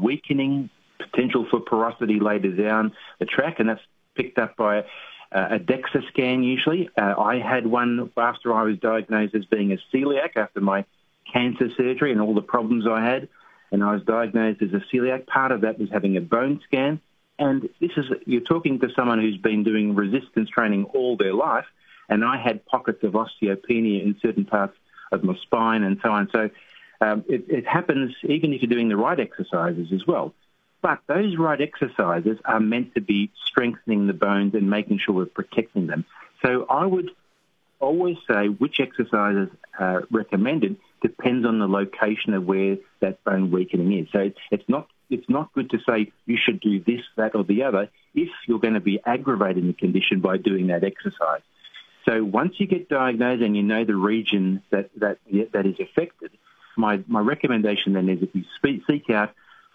weakening, potential for porosity later down the track, and that's picked up by a DEXA scan usually. I had one after I was diagnosed as being a celiac after my cancer surgery and all the problems I had, and I was diagnosed as a celiac. Part of that was having a bone scan, and you're talking to someone who's been doing resistance training all their life, and I had pockets of osteopenia in certain parts of my spine and so on. So it happens even if you're doing the right exercises as well. But those right exercises are meant to be strengthening the bones and making sure we're protecting them. So I would always say which exercises are recommended depends on the location of where that bone weakening is. So it's not good to say you should do this, that or the other if you're going to be aggravating the condition by doing that exercise. So once you get diagnosed and you know the region that is affected, my recommendation then is if you seek out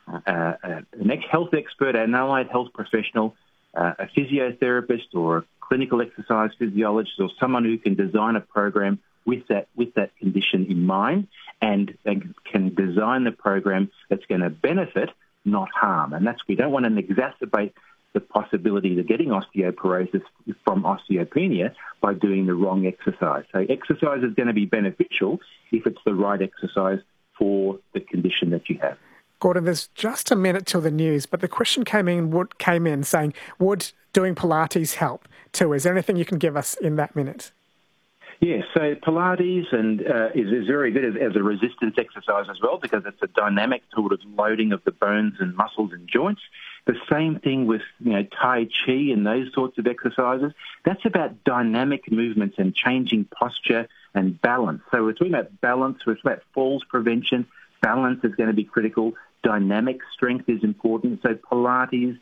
an health expert, an allied health professional, a physiotherapist or a clinical exercise physiologist or someone who can design a program with that condition in mind and can design the program that's going to benefit, not harm. And we don't want to exacerbate the possibility of getting osteoporosis from osteopenia by doing the wrong exercise. So exercise is going to be beneficial if it's the right exercise for the condition that you have. Gordon, there's just a minute till the news, but the question came in saying, would doing Pilates help too? Is there anything you can give us in that minute? Yes, so Pilates is very good as a resistance exercise as well because it's a dynamic sort of loading of the bones and muscles and joints. The same thing with Tai Chi and those sorts of exercises. That's about dynamic movements and changing posture and balance. So we're talking about balance, we're talking about falls prevention. Balance is going to be critical. Dynamic strength is important. So Pilates,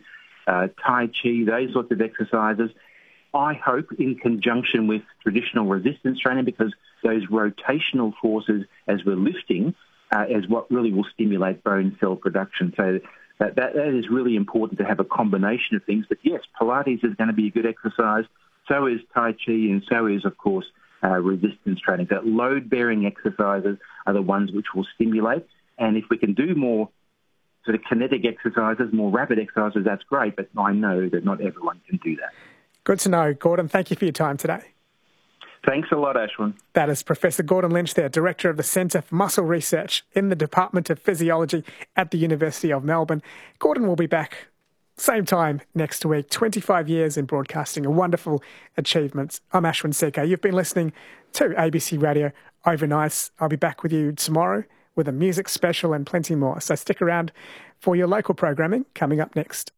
Tai Chi, those sorts of exercises, I hope in conjunction with traditional resistance training because those rotational forces as we're lifting is what really will stimulate bone cell production. So that is really important to have a combination of things. But yes, Pilates is going to be a good exercise. So is Tai Chi and so is, of course, resistance training. That load-bearing exercises are the ones which will stimulate. And if we can do more sort of kinetic exercises, more rapid exercises, that's great. But I know that not everyone can do that. Good to know. Gordon, thank you for your time today. Thanks a lot, Ashwin. That is Professor Gordon Lynch there, Director of the Centre for Muscle Research in the Department of Physiology at the University of Melbourne. Gordon will be back same time next week. 25 years in broadcasting, a wonderful achievement. I'm Ashwin Secker. You've been listening to ABC Radio Overnight. I'll be back with you tomorrow with a music special and plenty more. So stick around for your local programming coming up next.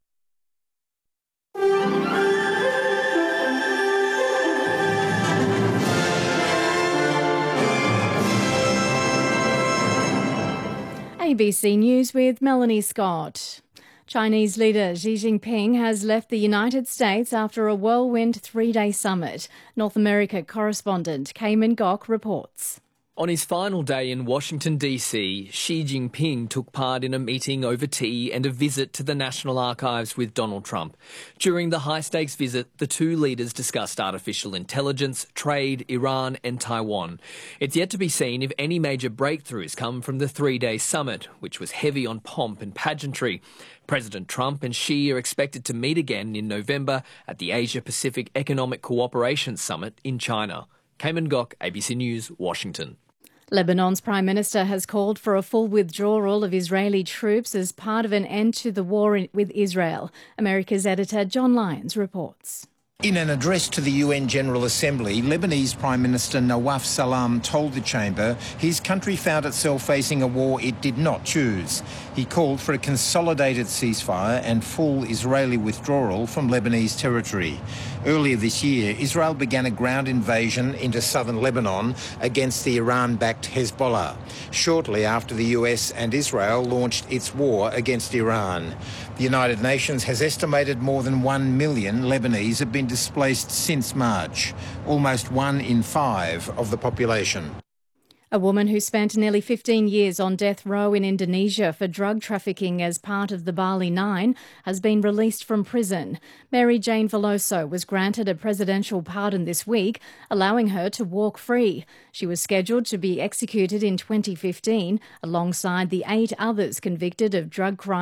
ABC News with Melanie Scott. Chinese leader Xi Jinping has left the United States after a whirlwind three-day summit. North America correspondent Cayman Gok reports. On his final day in Washington, D.C., Xi Jinping took part in a meeting over tea and a visit to the National Archives with Donald Trump. During the high-stakes visit, the two leaders discussed artificial intelligence, trade, Iran and Taiwan. It's yet to be seen if any major breakthroughs come from the three-day summit, which was heavy on pomp and pageantry. President Trump and Xi are expected to meet again in November at the Asia-Pacific Economic Cooperation Summit in China. Cayman Gok, ABC News, Washington. Lebanon's Prime Minister has called for a full withdrawal of Israeli troops as part of an end to the war with Israel. America's editor John Lyons reports. In an address to the UN General Assembly, Lebanese Prime Minister Nawaf Salam told the chamber his country found itself facing a war it did not choose. He called for a consolidated ceasefire and full Israeli withdrawal from Lebanese territory. Earlier this year, Israel began a ground invasion into southern Lebanon against the Iran-backed Hezbollah, shortly after the US and Israel launched its war against Iran. The United Nations has estimated more than 1 million Lebanese have been displaced since March, almost 1 in 5 of the population. A woman who spent nearly 15 years on death row in Indonesia for drug trafficking as part of the Bali Nine has been released from prison. Mary Jane Veloso was granted a presidential pardon this week, allowing her to walk free. She was scheduled to be executed in 2015 alongside the 8 others convicted of drug crimes